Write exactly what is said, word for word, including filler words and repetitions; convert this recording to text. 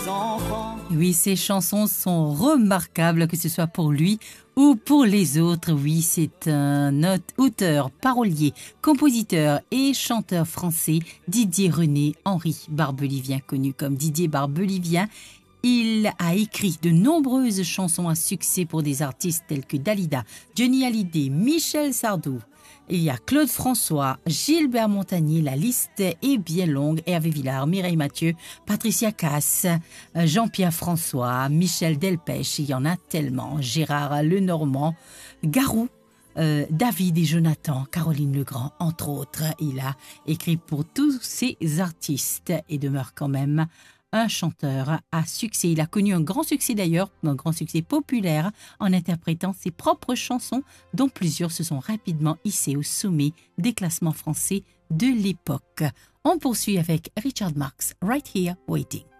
enfants. Oui, ces chansons sont remarquables, que ce soit pour lui ou pour les autres. Oui, c'est un auteur, parolier, compositeur et chanteur français, Didier René Henri Barbelivien, connu comme Didier Barbelivien. Il a écrit de nombreuses chansons à succès pour des artistes tels que Dalida, Johnny Hallyday, Michel Sardou. Il y a Claude François, Gilbert Montagnier, la liste est bien longue, Hervé Villard, Mireille Mathieu, Patricia Cass, Jean-Pierre François, Michel Delpech, il y en a tellement, Gérard Lenormand, Garou, euh, David et Jonathan, Caroline Legrand, entre autres. Il a écrit pour tous ces artistes et demeure quand même un chanteur à succès. Il a connu un grand succès d'ailleurs, un grand succès populaire en interprétant ses propres chansons dont plusieurs se sont rapidement hissées au sommet des classements français de l'époque. On poursuit avec Richard Marx, Right Here Waiting.